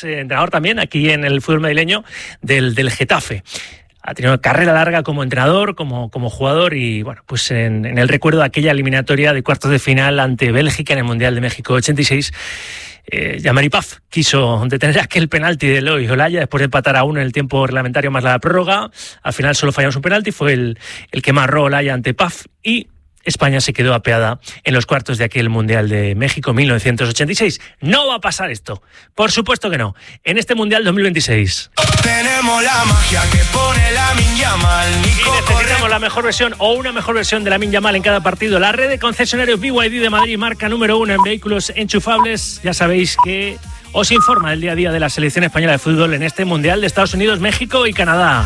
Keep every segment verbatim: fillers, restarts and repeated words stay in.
es entrenador también aquí en el fútbol madrileño del, del Getafe. Ha tenido carrera larga como entrenador, como, como jugador y, bueno, pues en, en el recuerdo de aquella eliminatoria de cuartos de final ante Bélgica en el Mundial de México ochenta y seis, eh, Jean-Marie Paf quiso detener aquel penalti de Eloy Olaya después de empatar a uno en el tiempo reglamentario más la prórroga. Al final solo fallamos un penalti, fue el, el que marró Olaya ante Paf y España se quedó apeada en los cuartos de aquel Mundial de México mil novecientos ochenta y seis. No va a pasar esto, por supuesto que no, en este Mundial dos mil veintiséis. Tenemos la magia que pone Lamine Yamal. Y necesitamos la mejor versión o una mejor versión de Lamine Yamal en cada partido. La red de concesionarios B Y D de Madrid, marca número uno en vehículos enchufables. Ya sabéis que os informa del día a día de la selección española de fútbol en este Mundial de Estados Unidos, México y Canadá.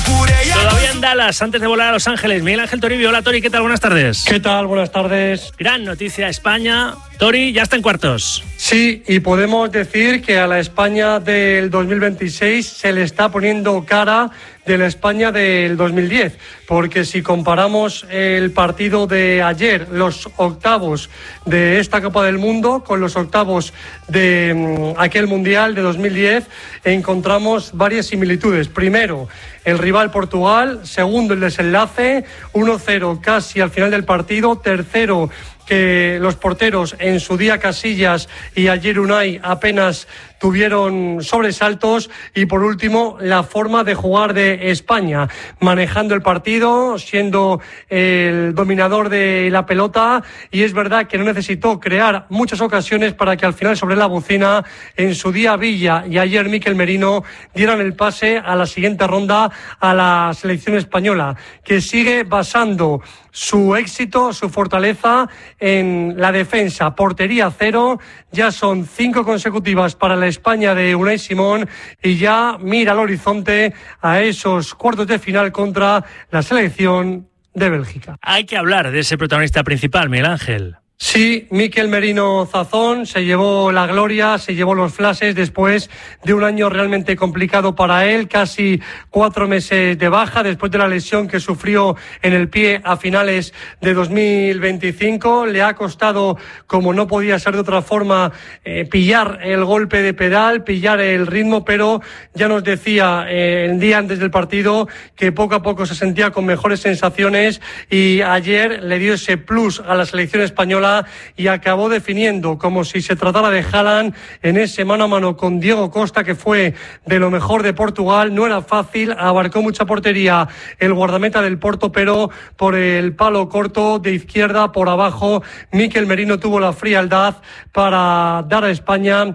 Todavía en Dallas, antes de volar a Los Ángeles. Miguel Ángel Toribio. Hola, Tori, ¿qué tal? Buenas tardes. ¿Qué tal? Buenas tardes. Gran noticia, España. Tori, ya está en cuartos. Sí, y podemos decir que a la España del dos mil veintiséis se le está poniendo cara de la España del dos mil diez, porque si comparamos el partido de ayer, los octavos de esta Copa del Mundo, con los octavos de um, aquel Mundial de dos mil diez, encontramos varias similitudes. Primero, el rival Portugal. Segundo, el desenlace, uno cero casi al final del partido. Tercero, que los porteros en su día Casillas y ayer Unai apenas tuvieron sobresaltos. Y por último, la forma de jugar de España, manejando el partido, siendo el dominador de la pelota, y es verdad que no necesitó crear muchas ocasiones para que al final sobre la bocina, en su día Villa y ayer Mikel Merino, dieran el pase a la siguiente ronda a la selección española, que sigue basando su éxito, su fortaleza en la defensa. Portería cero, ya son cinco consecutivas para la España de Unai Simón y ya mira al horizonte a esos cuartos de final contra la selección de Bélgica. Hay que hablar de ese protagonista principal, Miguel Ángel. Sí, Mikel Merino Zazón se llevó la gloria, se llevó los flashes después de un año realmente complicado para él, casi cuatro meses de baja después de la lesión que sufrió en el pie a finales de dos mil veinticinco. Le ha costado, como no podía ser de otra forma, eh, pillar el golpe de pedal, pillar el ritmo, pero ya nos decía eh, el día antes del partido que poco a poco se sentía con mejores sensaciones y ayer le dio ese plus a la selección española y acabó definiendo como si se tratara de Haaland en ese mano a mano con Diego Costa, que fue de lo mejor de Portugal. No era fácil, abarcó mucha portería el guardameta del Porto, pero por el palo corto de izquierda por abajo, Mikel Merino tuvo la frialdad para dar a España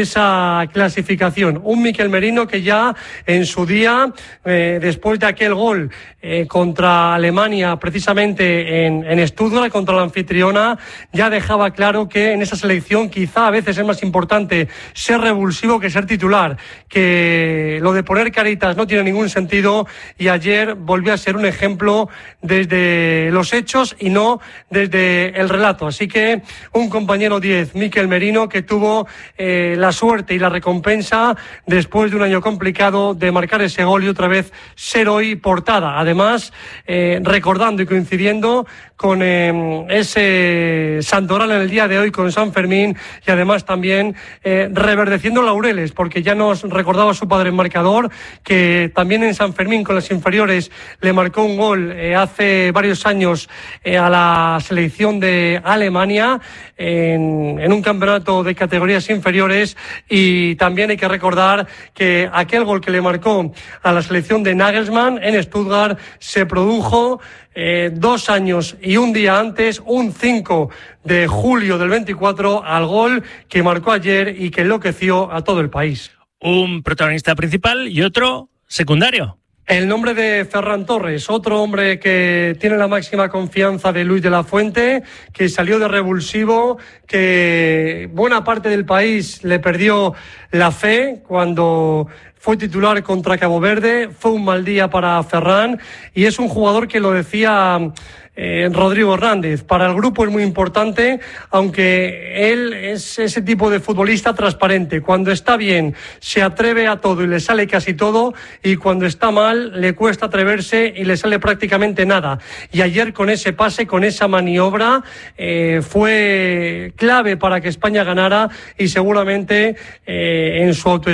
esa clasificación. Un Mikel Merino que ya en su día, eh, después de aquel gol eh, contra Alemania, precisamente en, en Stuttgart, contra la anfitriona, ya dejaba claro que en esa selección quizá a veces es más importante ser revulsivo que ser titular, que lo de poner caritas no tiene ningún sentido, y ayer volvió a ser un ejemplo desde los hechos y no desde el relato. Así que un compañero diez, Mikel Merino, que tuvo eh, la suerte y la recompensa después de un año complicado de marcar ese gol y otra vez ser hoy portada. Además, eh, recordando y coincidiendo con eh, ese santoral en el día de hoy con San Fermín, y además también eh, reverdeciendo laureles, porque ya nos recordaba su padre en marcador que también en San Fermín con las inferiores le marcó un gol eh, hace varios años eh, a la selección de Alemania en, en un campeonato de categorías inferiores. Y también hay que recordar que aquel gol que le marcó a la selección de Nagelsmann en Stuttgart se produjo Eh, dos años y un día antes, un cinco de julio del veinticuatro, al gol que marcó ayer y que enloqueció a todo el país. Un protagonista principal y otro secundario. El nombre de Ferran Torres, otro hombre que tiene la máxima confianza de Luis de la Fuente, que salió de revulsivo, que buena parte del país le perdió la fe cuando fue titular contra Cabo Verde. Fue un mal día para Ferran y es un jugador que, lo decía eh, Rodrigo Hernández, para el grupo es muy importante, aunque él es ese tipo de futbolista transparente. Cuando está bien se atreve a todo y le sale casi todo, y cuando está mal le cuesta atreverse y le sale prácticamente nada. Y ayer con ese pase, con esa maniobra, eh, fue clave para que España ganara y seguramente eh, en su autoestima